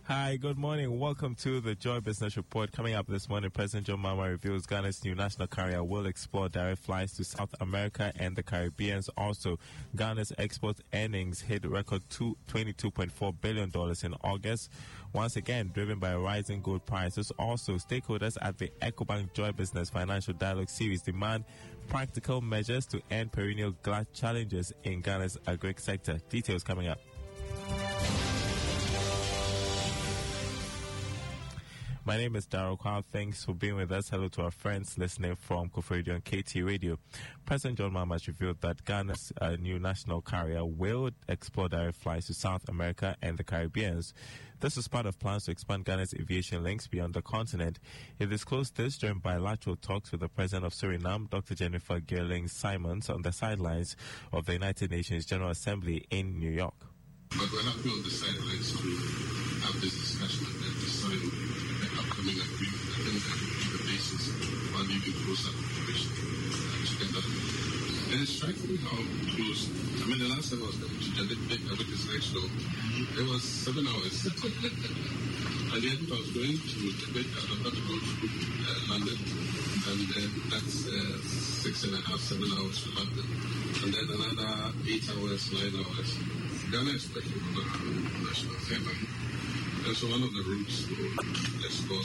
Hi, good morning. Welcome to the Joy Business Report. Coming up this morning, President John Mahama reveals Ghana's new national carrier will explore direct flights to South America and the Caribbean. Also, Ghana's export earnings hit record $22.4 billion in August, once again driven by rising gold prices. Also, stakeholders at the EcoBank Joy Business Financial Dialogue Series demand practical measures to end perennial glut challenges in Ghana's agri sector. Details coming up. My name is Darryl Kwao. Thanks for being with us. Hello to our friends listening from Kofi Radio and KT Radio. President John Mahama has revealed that Ghana's new national carrier will explore direct flights to South America and the Caribbean. This is part of plans to expand Ghana's aviation links beyond the continent. He disclosed this during bilateral talks with the President of Suriname, Dr. Jennifer Gerling-Simons, on the sidelines of the United Nations General Assembly in New York. But we're happy on the sidelines to have this discussion and then decide the upcoming agreement. I think that will be the basis for moving closer cooperation together. And it strikes me how close. I mean, the last time I was coming to Jamaica with this next show, it was 7 hours. And then I was going to Jamaica, I had to go to London. And then that's 6.5, 7 hours to London. And then another 8 hours, 9 hours. Ghana is speaking on the national theater. And so one of the routes to explore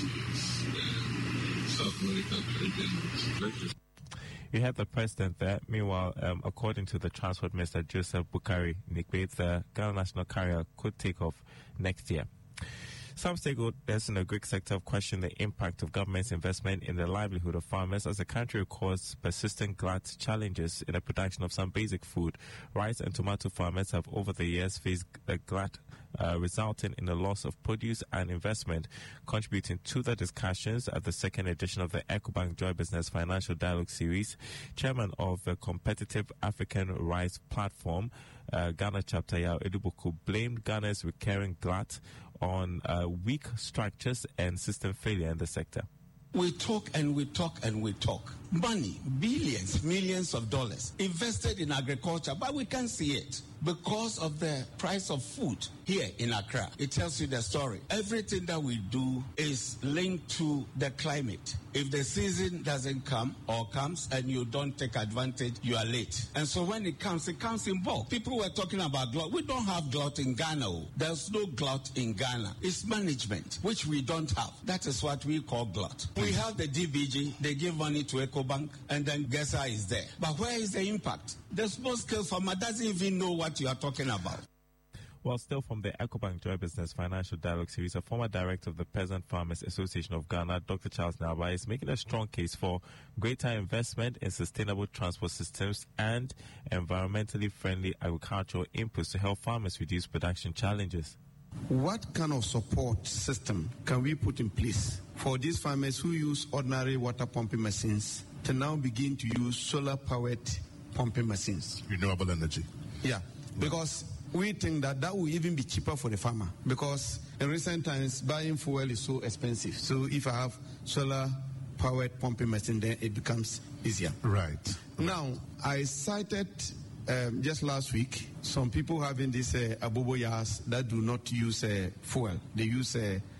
South American Caribbean. You had the president there. Meanwhile, according to the Transport Minister Joseph Boukari Nikwe, the Ghana national carrier could take off next year. Some stakeholders in the Greek sector have questioned the impact of government's investment in the livelihood of farmers as the country records persistent glut challenges in the production of some basic food. Rice and tomato farmers have over the years faced the glut, resulting in the loss of produce and investment. Contributing to the discussions at the second edition of the EcoBank Joy Business Financial Dialogue Series, Chairman of the Competitive African Rice Platform, Ghana Chapter Yao Edubuku, blamed Ghana's recurring glut on weak structures and system failure in the sector. We talk and we talk and we talk. Money, billions, millions of dollars invested in agriculture, but we can't see it because of the price of food here in Accra. It tells you the story. Everything that we do is linked to the climate. If the season doesn't come or comes and you don't take advantage, you are late. And so when it comes in bulk. People were talking about glut. We don't have glut in Ghana. There's no glut in Ghana. It's management, which we don't have. That is what we call glut. We have the DBG. They give money to EcoBank, and then GESA is there. But where is the impact? The small-scale farmer doesn't even know what you are talking about. Well, still from the EcoBank Joy Business Financial Dialogue Series, a former director of the Peasant Farmers Association of Ghana, Dr. Charles Naba, is making a strong case for greater investment in sustainable transport systems and environmentally friendly agricultural inputs to help farmers reduce production challenges. What kind of support system can we put in place for these farmers who use ordinary water pumping machines to now begin to use solar-powered pumping machines? Renewable energy. Yeah, because we think that will even be cheaper for the farmer, because in recent times buying fuel is so expensive. So if I have solar-powered pumping machine, then it becomes easier. Right. Now, I cited just last week some people having these aboboyas that do not use fuel. They use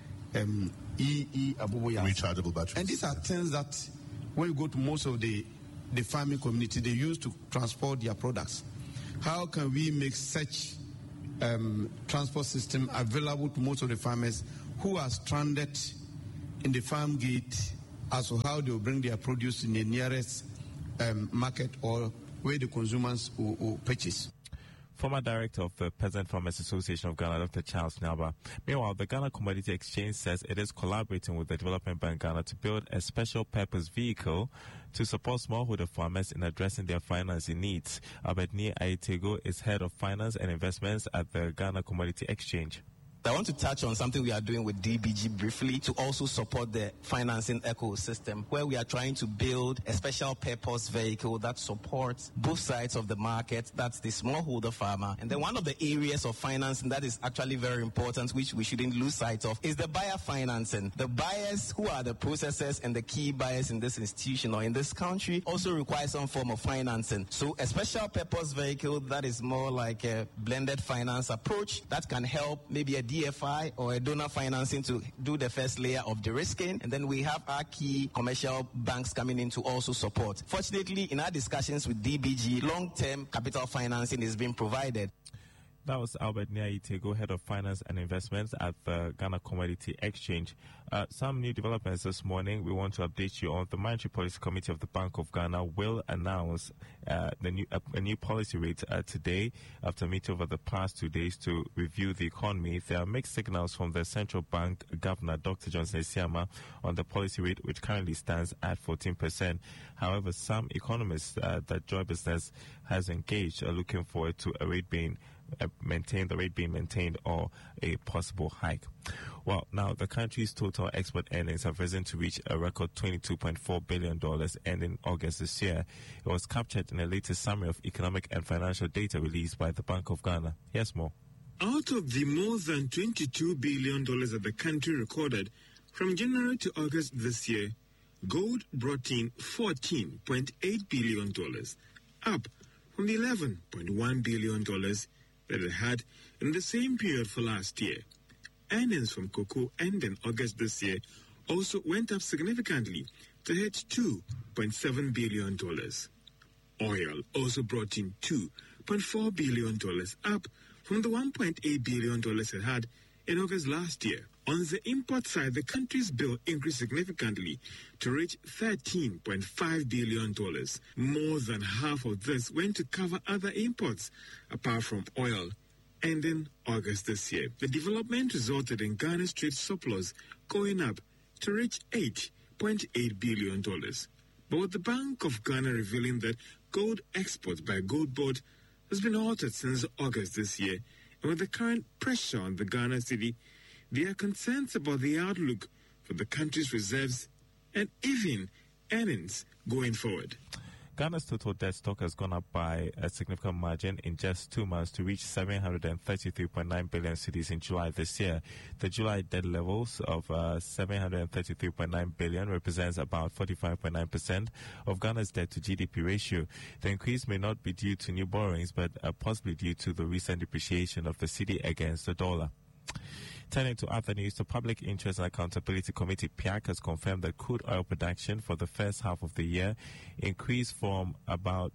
aboboyas. Rechargeable batteries. And these are things that when you go to most of the farming community, they use to transport their products. How can we make such transport system available to most of the farmers who are stranded in the farm gate as to how they will bring their produce in the nearest market or where the consumers will purchase? Former director of the Peasant Farmers Association of Ghana, Dr. Charles Naba. Meanwhile, the Ghana Commodity Exchange says it is collaborating with the Development Bank Ghana to build a special purpose vehicle to support smallholder farmers in addressing their financing needs. Abedni Aitego is head of finance and investments at the Ghana Commodity Exchange. I want to touch on something we are doing with DBG briefly to also support the financing ecosystem, where we are trying to build a special purpose vehicle that supports both sides of the market. That's the smallholder farmer. And then one of the areas of financing that is actually very important, which we shouldn't lose sight of, is the buyer financing. The buyers who are the processors and the key buyers in this institution or in this country also require some form of financing. So a special purpose vehicle that is more like a blended finance approach that can help maybe a DFI or a donor financing to do the first layer of de-risking, and then we have our key commercial banks coming in to also support. Fortunately, in our discussions with DBG, long-term capital financing is being provided. That was Albert Nyaitego, Head of Finance and Investments at the Ghana Commodity Exchange. Some new developments this morning. We want to update you on the Monetary Policy Committee of the Bank of Ghana will announce a new policy rate today after meeting over the past 2 days to review the economy. There are mixed signals from the Central Bank Governor, Dr. Johnson Esiama, on the policy rate, which currently stands at 14%. However, some economists that Joy Business has engaged are looking forward to a rate being maintained or a possible hike. Well, now the country's total export earnings have risen to reach a record $22.4 billion ending August this year. It was captured in the latest summary of economic and financial data released by the Bank of Ghana. Here's more. Out of the more than $22 billion that the country recorded from January to August this year, gold brought in $14.8 billion, up from the $11.1 billion that it had in the same period for last year. Earnings from cocoa ending August this year also went up significantly to hit $2.7 billion. Oil also brought in $2.4 billion, up from the $1.8 billion it had in August last year. On the import side, the country's bill increased significantly to reach $13.5 billion. More than half of this went to cover other imports, apart from oil, ending August this year. The development resulted in Ghana's trade surplus going up to reach $8.8 billion. But with the Bank of Ghana revealing that gold exports by Gold Board has been halted since August this year, and with the current pressure on the Ghana cedi, there are concerns about the outlook for the country's reserves and even earnings going forward. Ghana's total debt stock has gone up by a significant margin in just 2 months to reach 733.9 billion cedis in July this year. The July debt levels of 733.9 billion represents about 45.9% of Ghana's debt to GDP ratio. The increase may not be due to new borrowings, but possibly due to the recent depreciation of the cedi against the dollar. Turning to other news, the Public Interest and Accountability Committee, PIAC, has confirmed that crude oil production for the first half of the year increased from about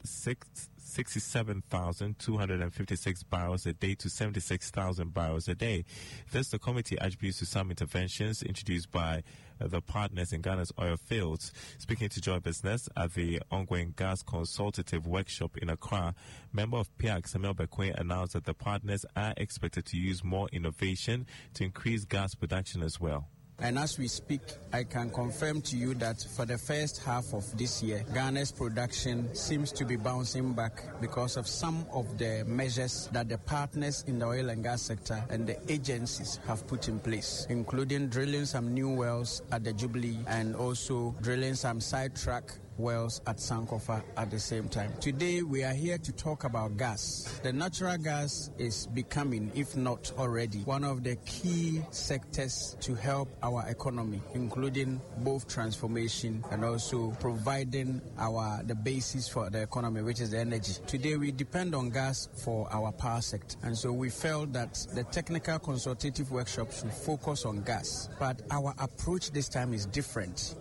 67,256 barrels a day to 76,000 barrels a day. This, the committee attributes to some interventions introduced by the partners in Ghana's oil fields. Speaking to Joy Business at the ongoing gas consultative workshop in Accra, member of PIAC, Samuel Bekwai, announced that the partners are expected to use more innovation to increase gas production as well. And as we speak, I can confirm to you that for the first half of this year, Ghana's production seems to be bouncing back because of some of the measures that the partners in the oil and gas sector and the agencies have put in place, including drilling some new wells at the Jubilee and also drilling some sidetrack wells at Sankofa at the same time. Today, we are here to talk about gas. The natural gas is becoming, if not already, one of the key sectors to help our economy, including both transformation and also providing the basis for the economy, which is the energy. Today, we depend on gas for our power sector, and so we felt that the technical consultative workshop should focus on gas. But our approach this time is different.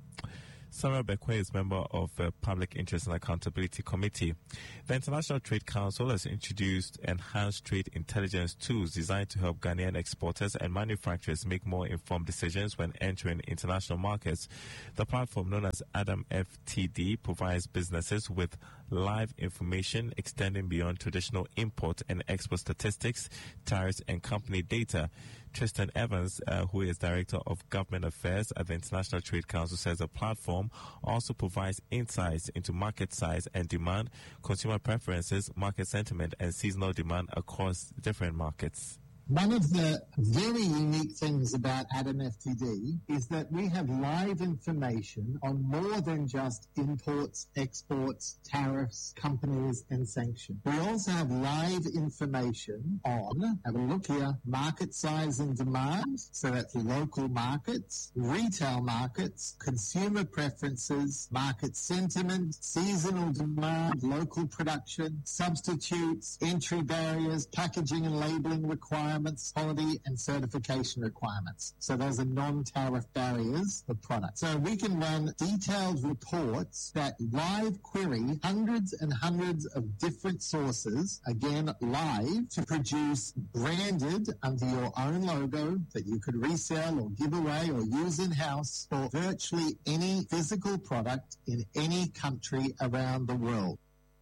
Samuel Bekwai is member of the Public Interest and Accountability Committee. The International Trade Council has introduced enhanced trade intelligence tools designed to help Ghanaian exporters and manufacturers make more informed decisions when entering international markets. The platform, known as Adam FTD, provides businesses with live information extending beyond traditional import and export statistics, tariffs, and company data. Tristan Evans, who is Director of Government Affairs at the International Trade Council, says the platform also provides insights into market size and demand, consumer preferences, market sentiment, and seasonal demand across different markets. One of the very unique things about Adam FTD is that we have live information on more than just imports, exports, tariffs, companies, and sanctions. We also have live information on, have a look here, market size and demand, so that's local markets, retail markets, consumer preferences, market sentiment, seasonal demand, local production, substitutes, entry barriers, packaging and labeling requirements, requirements, quality and certification requirements. So those are non-tariff barriers for products. So we can run detailed reports that live query hundreds and hundreds of different sources, again, live, to produce branded under your own logo that you could resell or give away or use in-house for virtually any physical product in any country around the world.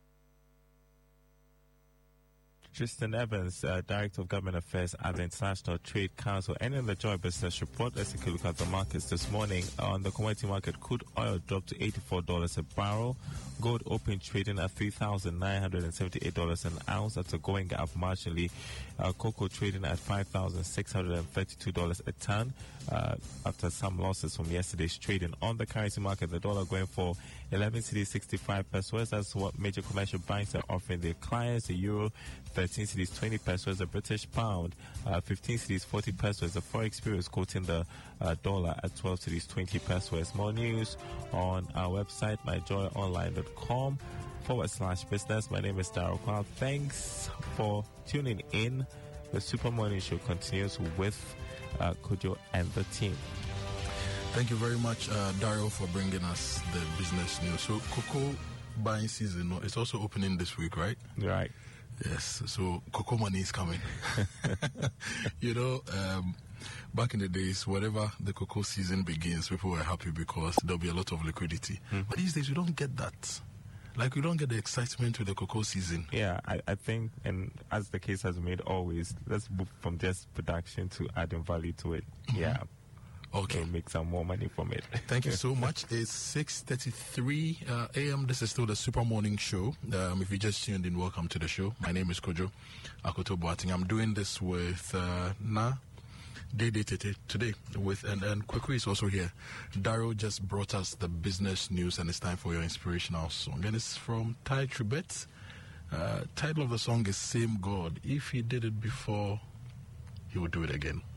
Tristan Evans, Director of Government Affairs at the International Trade Council, ending the Joy Business Report. Let's take a look at the markets this morning. On the commodity market, crude oil dropped to $84 a barrel. Gold open trading at $3,978 an ounce. That's going up marginally. Cocoa trading at $5,632 a ton after some losses from yesterday's trading. On the currency market, the dollar going for 11 cedis 65 pesos. That's what major commercial banks are offering their clients. The euro 13 cedis 20 pesos. The British pound 15 cedis 40 pesos. The Forex Bureau is quoting the dollar at 12 cedis 20 pesos. More news on our website, myjoyonline.com/business. My name is Daryl Kwal. Thanks for tuning in. The Super Morning Show continues with Kojo and the team. Thank you very much, Daryl, for bringing us the business news. So, cocoa buying season is also opening this week, right? Right. Yes. So, cocoa money is coming. Back in the days, whenever the cocoa season begins, people were happy because there'll be a lot of liquidity. But these days, we don't get that. Like, we don't get the excitement with the cocoa season. Yeah, I think, and as the case has made always, let's move from just production to adding value to it. Yeah. Okay. Make some more money from it. Thank you so much. It's 6:33 a.m. This is still the Super Morning Show. If you just tuned in, welcome to the show. My name is Kojo Akoto Boating. I'm doing this with today with and Kweku is also here. Daryl just brought us the business news, and it's time for your inspirational song. And it's from Ty Tribet. Title of the song is Same God. If he did it before, he will do it again.